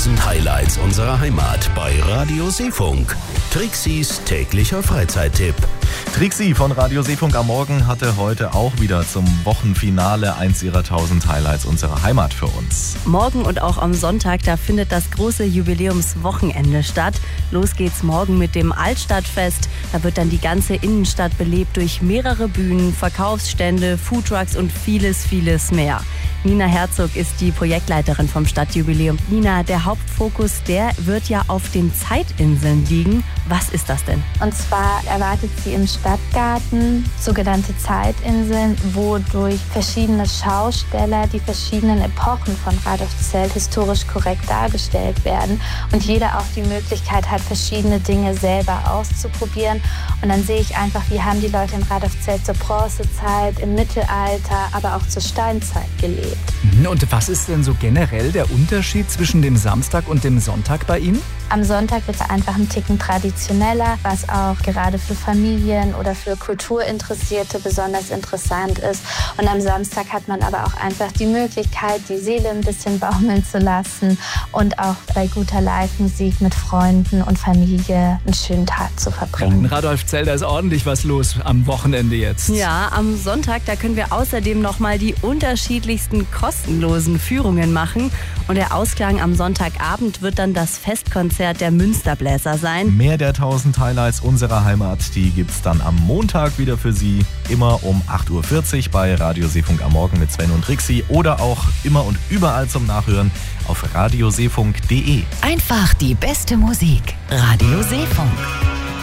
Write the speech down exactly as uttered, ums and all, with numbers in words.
tausend Highlights unserer Heimat bei Radio Seefunk. Trixis täglicher Freizeittipp. Trixi von Radio Seefunk am Morgen hatte heute auch wieder zum Wochenfinale eins ihrer tausend Highlights unserer Heimat für uns. Morgen und auch am Sonntag, da findet das große Jubiläumswochenende statt. Los geht's morgen mit dem Altstadtfest. Da wird dann die ganze Innenstadt belebt durch mehrere Bühnen, Verkaufsstände, Foodtrucks und vieles, vieles mehr. Nina Herzog ist die Projektleiterin vom Stadtjubiläum. Nina, der Hauptfokus, der wird ja auf den Zeitinseln liegen. Was ist das denn? Und zwar erwartet sie im Stadtgarten sogenannte Zeitinseln, wo durch verschiedene Schausteller die verschiedenen Epochen von Radolfzell historisch korrekt dargestellt werden und jeder auch die Möglichkeit hat, verschiedene Dinge selber auszuprobieren. Und dann sehe ich einfach, wie haben die Leute in Radolfzell zur Bronzezeit, im Mittelalter, aber auch zur Steinzeit gelebt. Und was ist denn so generell der Unterschied zwischen dem Samstag und dem Sonntag bei Ihnen? Am Sonntag wird es einfach ein Ticken traditioneller, was auch gerade für Familien oder für Kulturinteressierte besonders interessant ist. Und am Samstag hat man aber auch einfach die Möglichkeit, die Seele ein bisschen baumeln zu lassen und auch bei guter Live-Musik mit Freunden und Familie einen schönen Tag zu verbringen. In Radolfzell, da ist ordentlich was los am Wochenende jetzt. Ja, am Sonntag, da können wir außerdem nochmal die unterschiedlichsten kostenlosen Führungen machen. Und der Ausklang am Sonntagabend wird dann das Festkonzert der Münsterbläser sein. Mehr der tausend Highlights unserer Heimat, die gibt's dann am Montag wieder für Sie. Immer um acht Uhr vierzig bei Radio Seefunk am Morgen mit Sven und Trixi oder auch immer und überall zum Nachhören auf radioseefunk punkt de. Einfach die beste Musik. Radio Seefunk.